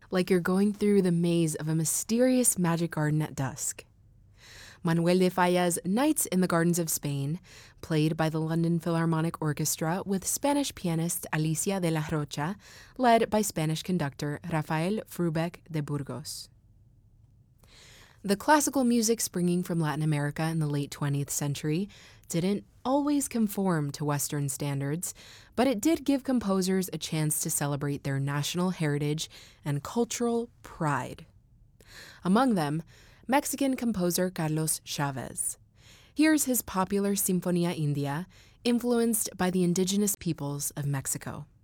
like you're going through the maze of a mysterious magic garden at dusk. Manuel de Falla's Nights in the Gardens of Spain, played by the London Philharmonic Orchestra with Spanish pianist Alicia de la Rocha, led by Spanish conductor Rafael Frubec de Burgos. The classical music springing from Latin America in the late 20th century didn't always conform to Western standards, but it did give composers a chance to celebrate their national heritage and cultural pride. Among them, Mexican composer Carlos Chavez. Here's his popular Sinfonía India, influenced by the indigenous peoples of Mexico.